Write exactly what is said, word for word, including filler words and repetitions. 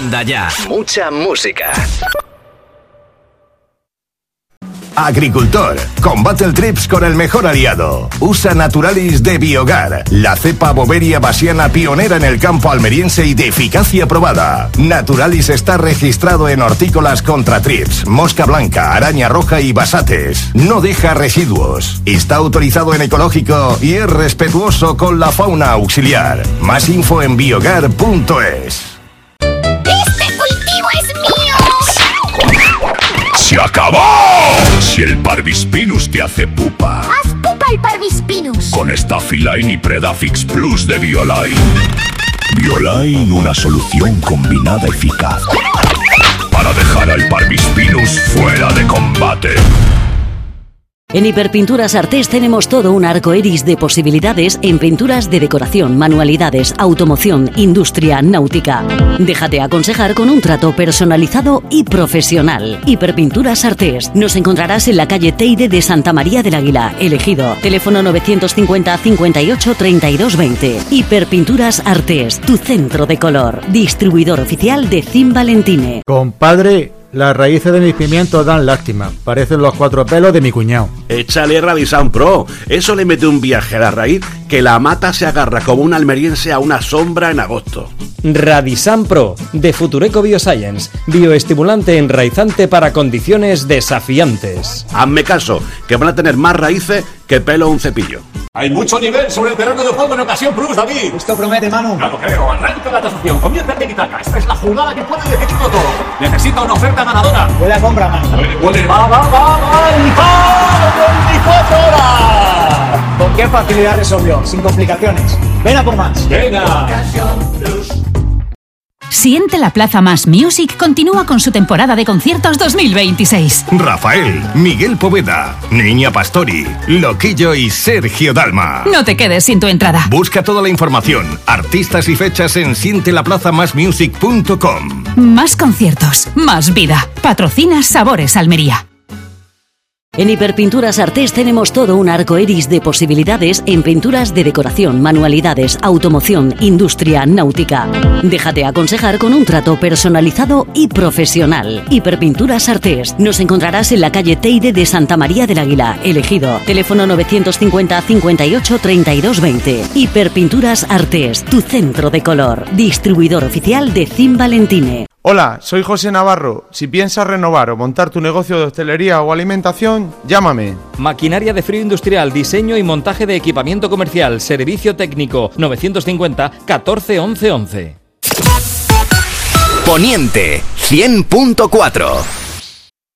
Anda ya. Mucha música. Agricultor, combate el trips con el mejor aliado. Usa Naturalis de Biogar, la cepa Boveria basiana pionera en el campo almeriense y de eficacia probada. Naturalis está registrado en hortícolas contra trips, mosca blanca, araña roja y basates. No deja residuos. Está autorizado en ecológico y es respetuoso con la fauna auxiliar. Más info en biogar punto es. ¡Este cultivo es mío! ¡Se acabó! Si el Parvispinus te hace pupa, ¡haz pupa el Parvispinus! Con Staphyline y Predafix Plus de Bioline. Bioline, una solución combinada eficaz para dejar al Parvispinus fuera de combate. En Hiperpinturas Artés tenemos todo un arco iris de posibilidades en pinturas de decoración, manualidades, automoción, industria, náutica. Déjate aconsejar con un trato personalizado y profesional. Hiperpinturas Artés. Nos encontrarás en la calle Teide de Santa María del Águila, Elegido. Teléfono novecientos cincuenta, cincuenta y ocho, treinta y dos veinte. Hiperpinturas Artés, tu centro de color. Distribuidor oficial de Cim Valentine. Compadre, las raíces de mis pimientos dan lástima. Parecen los cuatro pelos de mi cuñado. Échale Radisan Pro. Eso le mete un viaje a la raíz que la mata se agarra como un almeriense a una sombra en agosto. Radisan Pro, de Futureco Bioscience. Bioestimulante enraizante para condiciones desafiantes. Hazme caso, que van a tener más raíces que pelo un cepillo. Hay mucho nivel sobre el terreno de juego en Ocasión Plus, David. Esto promete, Manu. No lo creo. Arranca la tasación. Conviértete en Itaca. Esta es la jugada que puede decidirlo todo. Necesita una oferta ganadora. Buena compra, Manu. Puede, puede. Va, va, va, va. ¡Y va! veinticuatro horas! ¿Con qué facilidad resolvió? Sin complicaciones. Ven a por más. Venga. Ocasión Plus. Siente la Plaza Más Music continúa con su temporada de conciertos dos mil veintiséis. Rafael, Miguel Poveda, Niña Pastori, Loquillo y Sergio Dalma. No te quedes sin tu entrada. Busca toda la información, artistas y fechas en siente la plaza más music punto com. Más conciertos, más vida. Patrocina Sabores Almería. En Hiperpinturas Artés tenemos todo un arco iris de posibilidades en pinturas de decoración, manualidades, automoción, industria, náutica. Déjate aconsejar con un trato personalizado y profesional. Hiperpinturas Artés. Nos encontrarás en la calle Teide de Santa María del Águila, Elegido. Teléfono novecientos cincuenta, cincuenta y ocho, treinta y dos veinte. Hiperpinturas Artés, tu centro de color. Distribuidor oficial de Cim Valentine. Hola, soy José Navarro. Si piensas renovar o montar tu negocio de hostelería o alimentación, llámame. Maquinaria de frío industrial, diseño y montaje de equipamiento comercial, servicio técnico, novecientos cincuenta, catorce, once, once. Poniente cien punto cuatro.